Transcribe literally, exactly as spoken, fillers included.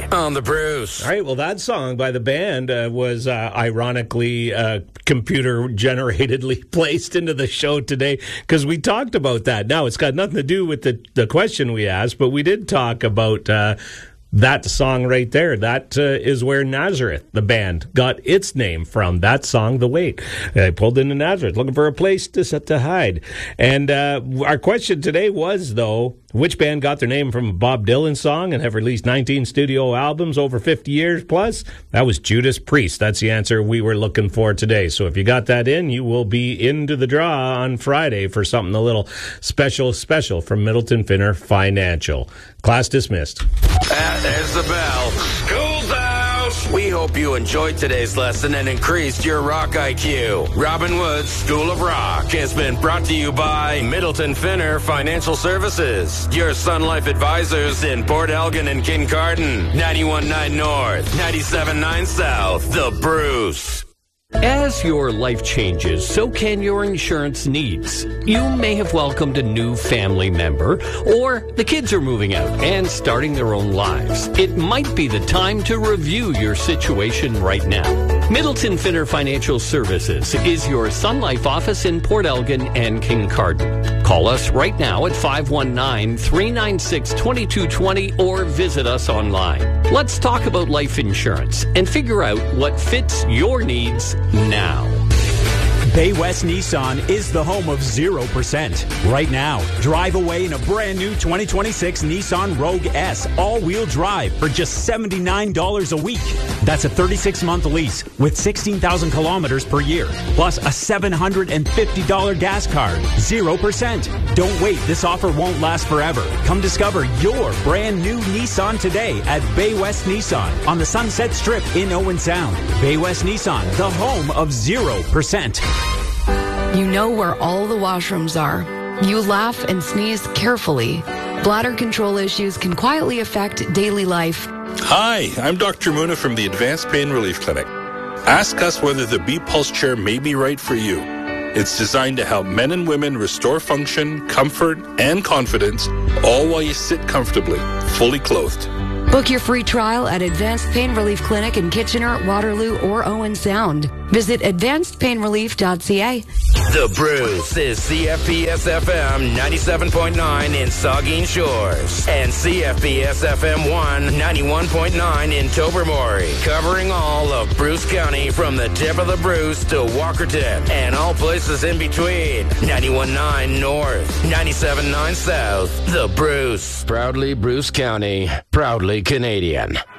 on the Bruce. All right, well, that song by the band uh, was uh, ironically uh, computer-generatedly placed into the show today because we talked about that. Now, it's got nothing to do with the, the question we asked, but we did talk about uh, that song right there. That uh, is where Nazareth, the band, got its name from. That song, The Wait. They pulled into Nazareth looking for a place to, to hide. And uh, our question today was, though, which band got their name from a Bob Dylan song and have released nineteen studio albums over fifty years plus? That was Judas Priest. That's the answer we were looking for today. So if you got that in, you will be into the draw on Friday for something a little special, special from Middleton Finner Financial. Class dismissed. Ah, there's the bell. School's out! We hope you enjoyed today's lesson and increased your rock I Q. Robin Wood's School of Rock has been brought to you by Middleton Finner Financial Services, your Sun Life advisors in Port Elgin and Kincardine. ninety-one point nine North, ninety-seven point nine South, The Bruce. As your life changes, so can your insurance needs. You may have welcomed a new family member, or the kids are moving out and starting their own lives. It might be the time to review your situation right now. Middleton Finner Financial Services is your Sun Life office in Port Elgin and Kincardine. Call us right now at five one nine, three nine six, two two two zero or visit us online. Let's talk about life insurance and figure out what fits your needs now. Bay West Nissan is the home of zero percent. Right now, drive away in a brand new twenty twenty-six Nissan Rogue S all-wheel drive for just seventy-nine dollars a week. That's a thirty-six month lease with sixteen thousand kilometers per year, plus a seven hundred fifty dollars gas card. zero percent. Don't wait. This offer won't last forever. Come discover your brand new Nissan today at Bay West Nissan on the Sunset Strip in Owen Sound. Bay West Nissan, the home of zero percent. You know where all the washrooms are. You laugh and sneeze carefully. Bladder control issues can quietly affect daily life. Hi, I'm Doctor Muna from the Advanced Pain Relief Clinic. Ask us whether the B-Pulse chair may be right for you. It's designed to help men and women restore function, comfort, and confidence, all while you sit comfortably, fully clothed. Book your free trial at Advanced Pain Relief Clinic in Kitchener, Waterloo, or Owen Sound. Visit advanced pain relief dot c a. The Bruce is C F P S F M ninety-seven point nine in Saugeen Shores and C F P S F M one ninety-one point nine in Tobermory, covering all of Bruce County from the tip of the Bruce to Walkerton and all places in between. ninety-one point nine North, ninety-seven point nine South. The Bruce. Proudly Bruce County, proudly Canadian.